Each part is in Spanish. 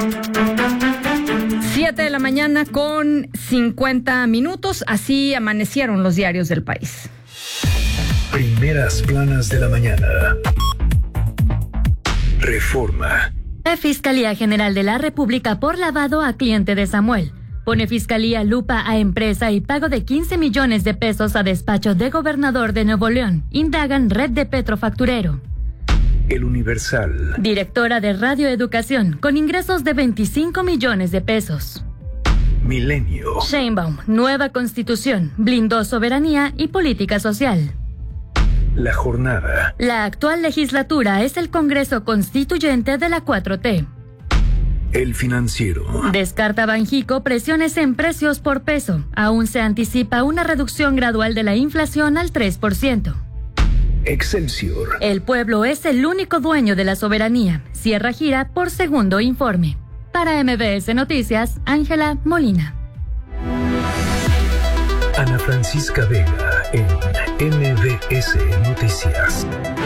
7 de la mañana con 50 minutos. Así amanecieron los diarios del país. Primeras planas de la mañana. Reforma. La Fiscalía General de la República por lavado a cliente de Samuel. Pone Fiscalía lupa a empresa y pago de 15 millones de pesos a despacho de gobernador de Nuevo León. Indagan red de Petrofacturero. El Universal. Directora de Radioeducación con ingresos de 25 millones de pesos. Milenio. Sheinbaum, nueva constitución, blindó soberanía y política social. La Jornada. La actual legislatura es el Congreso Constituyente de la 4T. El Financiero. Descarta Banjico presiones en precios por peso. Aún se anticipa una reducción gradual de la inflación al 3%. Excelsior. El pueblo es el único dueño de la soberanía. Cierra gira por segundo informe. Para MBS Noticias, Ángela Molina. Ana Francisca Vega en MBS Noticias.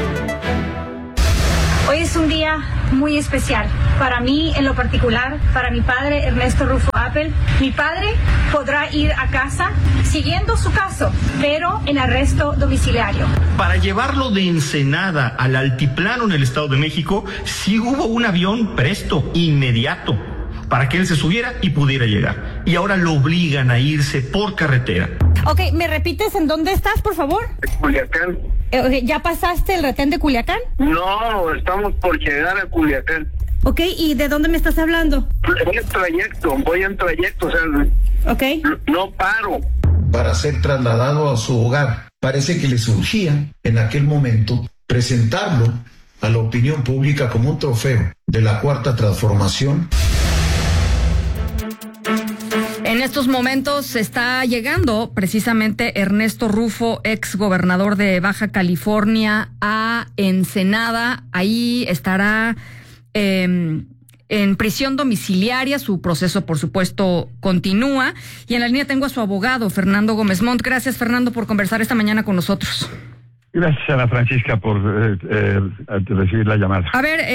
Hoy es un día muy especial. Para mí, en lo particular, para mi padre, Ernesto Rufo Appel. Mi padre podrá ir a casa siguiendo su caso, pero en arresto domiciliario. Para llevarlo de Ensenada al altiplano en el Estado de México, sí hubo un avión presto, inmediato, para que él se subiera y pudiera llegar. Y ahora lo obligan a irse por carretera. Ok, ¿me repites en dónde estás, por favor? Culiacán. ¿Ya pasaste el retén de Culiacán? No, estamos por llegar a Culiacán. Ok, ¿y de dónde me estás hablando? Voy en trayecto, o sea, ok. No paro. Para ser trasladado a su hogar. Parece que le surgía en aquel momento presentarlo a la opinión pública como un trofeo de la Cuarta Transformación. En estos momentos está llegando precisamente Ernesto Rufo, ex gobernador de Baja California, a Ensenada. Ahí estará en prisión domiciliaria. Su proceso, por supuesto, continúa. Y en la línea tengo a su abogado, Fernando Gómez Montt. Gracias, Fernando, por conversar esta mañana con nosotros. Gracias, Ana Francisca, por recibir la llamada. A ver,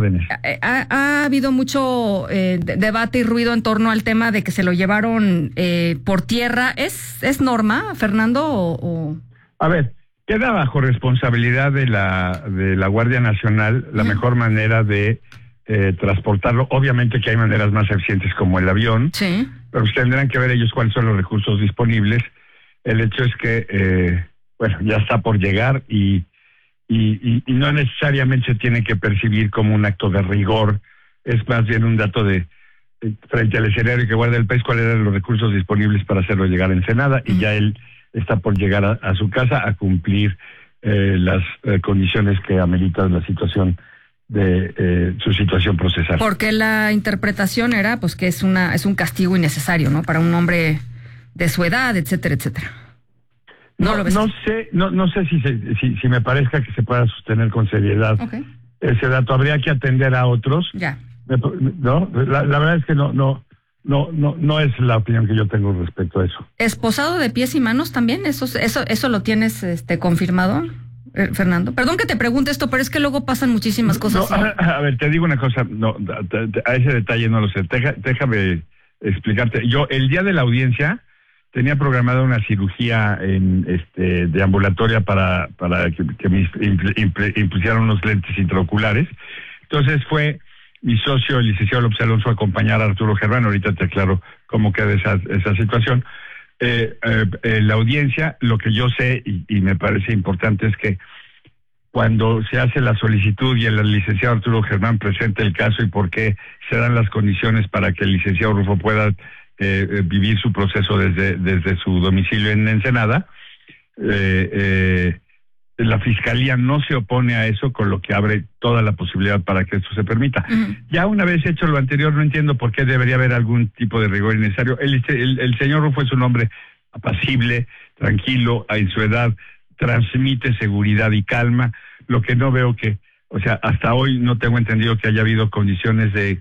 ha habido mucho debate y ruido en torno al tema de que se lo llevaron por tierra. ¿Es norma, Fernando? O... A ver, queda bajo responsabilidad de la Guardia Nacional la mejor manera de transportarlo. Obviamente que hay maneras más eficientes como el avión, sí, pero tendrán que ver ellos cuáles son los recursos disponibles. El hecho es que... bueno, ya está por llegar y no necesariamente se tiene que percibir como un acto de rigor, es más bien un dato de frente al escenario que guarda el país, cuáles eran los recursos disponibles para hacerlo llegar a Ensenada, y ya él está por llegar a su casa a cumplir las condiciones que ameritan la situación de su situación procesal. Porque la interpretación era pues que es un castigo innecesario, ¿no? Para un hombre de su edad, etcétera, etcétera. No sé si me parezca que se pueda sostener con seriedad ese dato. Habría que atender a otros. Ya. No, la verdad es que no es la opinión que yo tengo respecto a eso. ¿Esposado de pies y manos también? ¿Eso lo tienes confirmado, Fernando? Perdón que te pregunte esto, pero es que luego pasan muchísimas cosas. No, a ver, te digo una cosa. No, a ese detalle no lo sé. Déjame explicarte. Yo el día de la audiencia tenía programada una cirugía de ambulatoria para que me impusieran unos lentes intraoculares. Entonces fue mi socio, el licenciado López Alonso, a acompañar a Arturo Germán. Ahorita te aclaro cómo queda esa situación. La audiencia, lo que yo sé y me parece importante es que cuando se hace la solicitud y el licenciado Arturo Germán presenta el caso y por qué se dan las condiciones para que el licenciado Rufo pueda vivir su proceso desde su domicilio en Ensenada, la Fiscalía no se opone a eso, con lo que abre toda la posibilidad para que esto se permita. Ya una vez hecho lo anterior, no entiendo por qué debería haber algún tipo de rigor innecesario. El señor Rufo es un hombre apacible, tranquilo, en su edad, transmite seguridad y calma, lo que no veo que, o sea, hasta hoy no tengo entendido que haya habido condiciones de...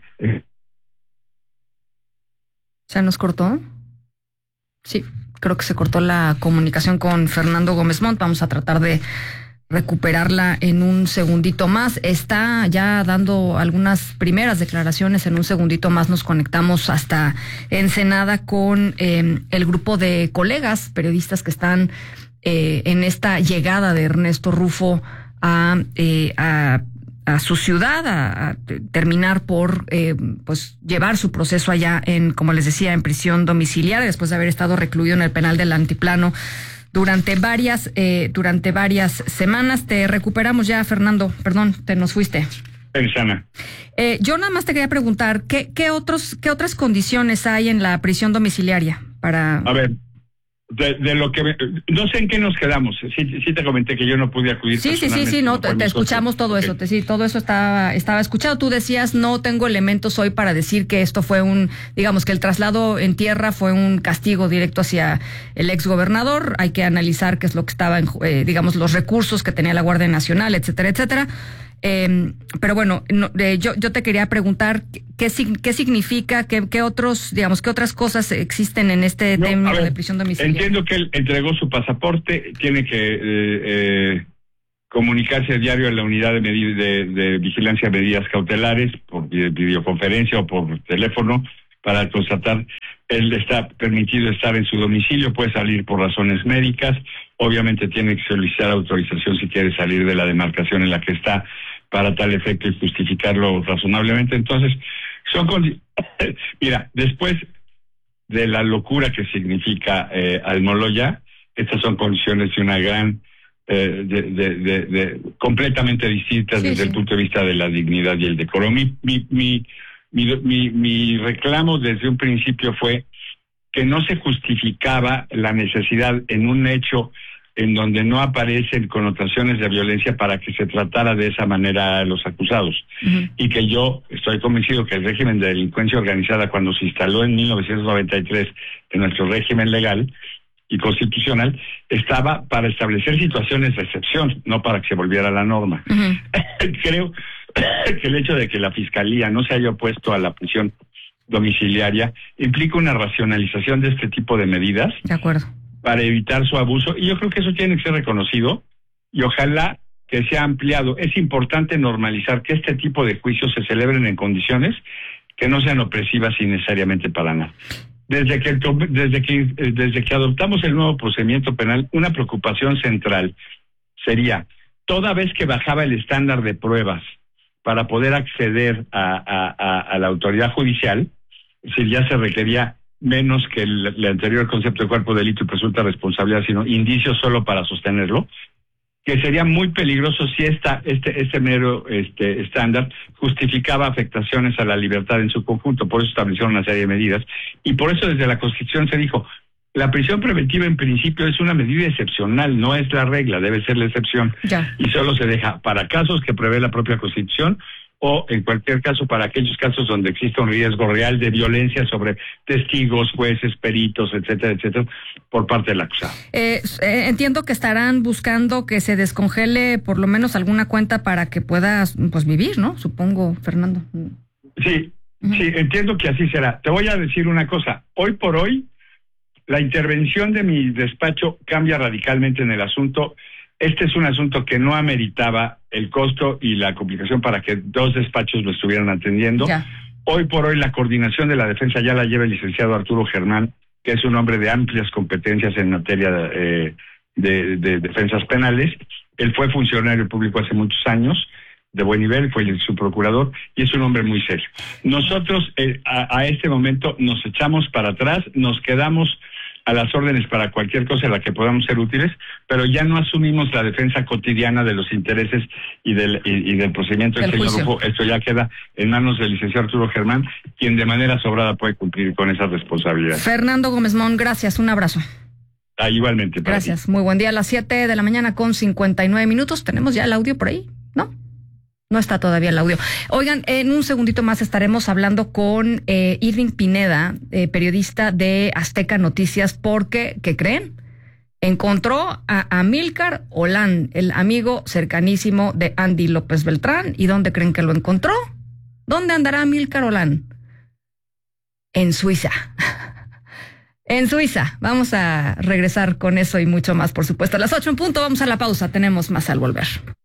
¿Se nos cortó? Sí, creo que se cortó la comunicación con Fernando Gómez Montt. Vamos a tratar de recuperarla en un segundito más. Está ya dando algunas primeras declaraciones. En un segundito más nos conectamos hasta Ensenada con el grupo de colegas periodistas que están en esta llegada de Ernesto Rufo a su ciudad, a terminar por pues llevar su proceso allá como les decía, en prisión domiciliaria, después de haber estado recluido en el penal del Altiplano durante varias semanas. Te recuperamos ya, Fernando. Perdón, te nos fuiste. Sana. Yo nada más te quería preguntar, ¿qué otras condiciones hay en la prisión domiciliaria para...? A ver, de lo que... no sé en qué nos quedamos. Sí te comenté que yo no pude acudir. Sí, no, te escuchamos todo eso. Todo eso estaba escuchado. Tú decías, no tengo elementos hoy para decir que esto fue digamos que el traslado en tierra fue un castigo directo hacia el exgobernador. Hay que analizar qué es lo que estaba digamos, los recursos que tenía la Guardia Nacional, etcétera, etcétera. Pero bueno, yo te quería preguntar qué significa, qué otras cosas existen en este tema de prisión domiciliaria. Entiendo que él entregó su pasaporte, tiene que comunicarse a diario a la unidad de vigilancia de medidas cautelares por videoconferencia o por teléfono para constatar. Él está permitido estar en su domicilio, puede salir por razones médicas, obviamente tiene que solicitar autorización si quiere salir de la demarcación en la que está para tal efecto y justificarlo razonablemente. Entonces, mira, después de la locura que significa Almoloya, estas son condiciones de una gran, completamente distintas desde el punto de vista de la dignidad y el decoro. Mi reclamo desde un principio fue que no se justificaba la necesidad en un hecho en donde no aparecen connotaciones de violencia para que se tratara de esa manera a los acusados. Uh-huh. Y que yo estoy convencido que el régimen de delincuencia organizada, cuando se instaló en 1993 en nuestro régimen legal y constitucional, estaba para establecer situaciones de excepción, no para que se volviera la norma. Uh-huh. Creo que el hecho de que la Fiscalía no se haya opuesto a la prisión domiciliaria implica una racionalización de este tipo de medidas. De acuerdo. Para evitar su abuso, y yo creo que eso tiene que ser reconocido, y ojalá que sea ampliado. Es importante normalizar que este tipo de juicios se celebren en condiciones que no sean opresivas innecesariamente para nada. Desde que adoptamos el nuevo procedimiento penal, una preocupación central sería, toda vez que bajaba el estándar de pruebas para poder acceder a la autoridad judicial, si ya se requería menos que el anterior concepto de cuerpo de delito y presunta responsabilidad, sino indicios solo para sostenerlo, que sería muy peligroso si este mero estándar justificaba afectaciones a la libertad en su conjunto. Por eso establecieron una serie de medidas, y por eso desde la Constitución se dijo, la prisión preventiva en principio es una medida excepcional, no es la regla, debe ser la excepción. Ya. Y solo se deja para casos que prevé la propia Constitución, o en cualquier caso para aquellos casos donde exista un riesgo real de violencia sobre testigos, jueces, peritos, etcétera, etcétera, por parte del acusado. Entiendo que estarán buscando que se descongele por lo menos alguna cuenta para que puedas vivir, ¿no? Supongo, Fernando. Sí, entiendo que así será. Te voy a decir una cosa. Hoy por hoy, la intervención de mi despacho cambia radicalmente en el asunto. Este es un asunto que no ameritaba el costo y la complicación para que dos despachos lo estuvieran atendiendo. Ya. Hoy por hoy la coordinación de la defensa ya la lleva el licenciado Arturo Germán, que es un hombre de amplias competencias en materia de defensas penales. Él fue funcionario público hace muchos años, de buen nivel, fue su procurador, y es un hombre muy serio. Nosotros a este momento nos echamos para atrás, nos quedamos a las órdenes para cualquier cosa en la que podamos ser útiles, pero ya no asumimos la defensa cotidiana de los intereses y del procedimiento del señor Rufo. Esto ya queda en manos del licenciado Arturo Germán, quien de manera sobrada puede cumplir con esa responsabilidad. Fernando Gómez Mon, gracias, un abrazo. Igualmente. Gracias, muy buen día. A las 7 de la mañana con 59 minutos. ¿Tenemos ya el audio por ahí? ¿No? No está todavía el audio. Oigan, en un segundito más estaremos hablando con Irving Pineda, periodista de Azteca Noticias, porque, ¿qué creen? Encontró a Amílcar Olán, el amigo cercanísimo de Andy López Beltrán. ¿Y dónde creen que lo encontró? ¿Dónde andará Amílcar Olán? En Suiza. en Suiza. Vamos a regresar con eso y mucho más, por supuesto. A las 8:00 vamos a la pausa. Tenemos más al volver.